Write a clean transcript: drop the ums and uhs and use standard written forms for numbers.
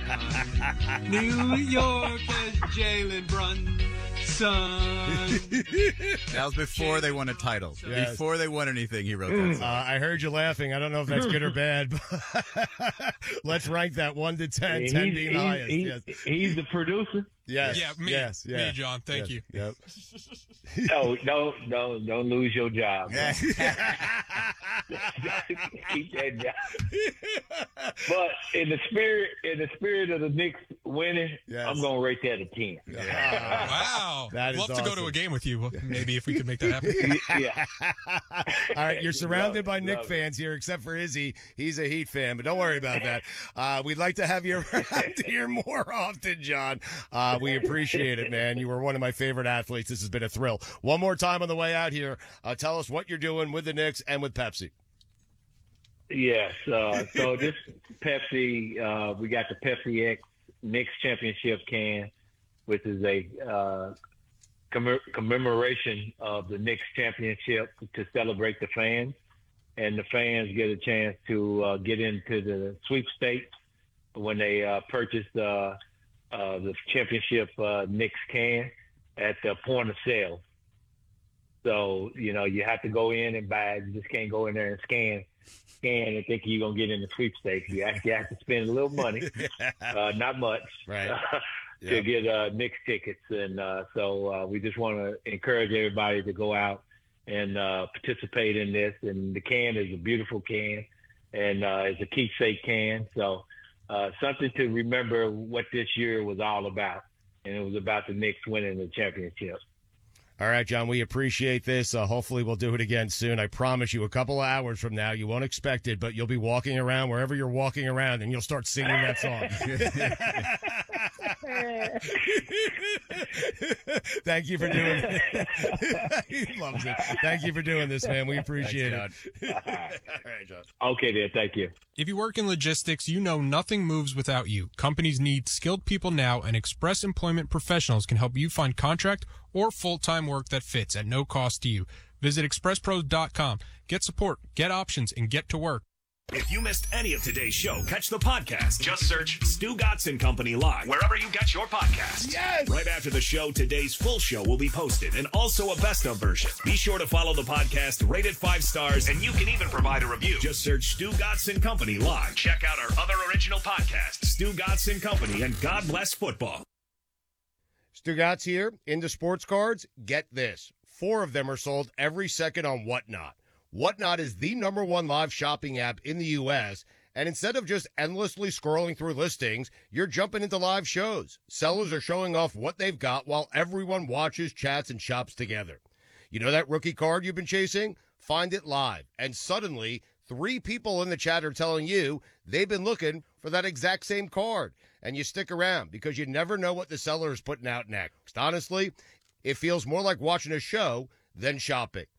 New York has Jalen Brunson. That was before they won a title. Yes. Before they won anything, he wrote that song. I heard you laughing. I don't know if that's good or bad, but let's rank that 1 to 10, 10 being the highest. Yes. He's the producer. Yes. Yeah, me. Yes. Yeah. Me, John. Thank you. Yep. No, don't lose your job. Keep that job. But in the spirit of the Knicks winning, Yes. I'm gonna rate that a 10. Wow. That is Love to go to awesome. a game with you. Maybe if we could make that happen. Yeah. All right, you're surrounded by Knick love it. fans here, except for Izzy. He's a Heat fan, but don't worry about that. We'd like to have you around here more often, John. We appreciate it, man. You were one of my favorite athletes. This has been a thrill. One more time on the way out here, tell us what you're doing with the Knicks and with Pepsi. Yes. So this Pepsi, we got the Pepsi X Knicks Championship can, which is a commemoration of the Knicks Championship to celebrate the fans, and the fans get a chance to get into the sweepstakes when they purchase the championship Knicks can at the point of sale. So, you have to go in and buy it. You just can't go in there and scan and think you're going to get in the sweepstakes. You actually have to spend a little money, not much, Right. to get Knicks tickets. And so we just want to encourage everybody to go out and participate in this. And the can is a beautiful can, and it's a keepsake can. So something to remember what this year was all about. And it was about the Knicks winning the championship. All right, John, we appreciate this. Hopefully we'll do it again soon. I promise you, a couple of hours from now, you won't expect it, but you'll be walking around wherever you're walking around, and you'll start singing that song. Thank you for doing it. He loves it. Thank you for doing this, man. We appreciate it. All right, John. Okay, then. Thank you. If you work in logistics, you know nothing moves without you. Companies need skilled people now, and Express Employment Professionals can help you find contract or full-time work that fits at no cost to you. Visit expresspros.com. Get support, get options, and get to work. If you missed any of today's show, catch the podcast. Just search Stu Gotson Company Live wherever you get your podcasts. Yes! Right after the show, today's full show will be posted, and also a best-of version. Be sure to follow the podcast, rate it 5 stars, and you can even provide a review. Just search Stu Gotson Company Live. Check out our other original podcasts, Stu Gotson Company and God Bless Football. Stu Gatz here. Into sports cards, get this. 4 of them are sold every second on Whatnot. Whatnot is the #1 live shopping app in the U.S., and instead of just endlessly scrolling through listings, you're jumping into live shows. Sellers are showing off what they've got while everyone watches, chats, and shops together. You know that rookie card you've been chasing? Find it live, and suddenly 3 people in the chat are telling you they've been looking for that exact same card. And you stick around because you never know what the seller is putting out next. Honestly, it feels more like watching a show than shopping.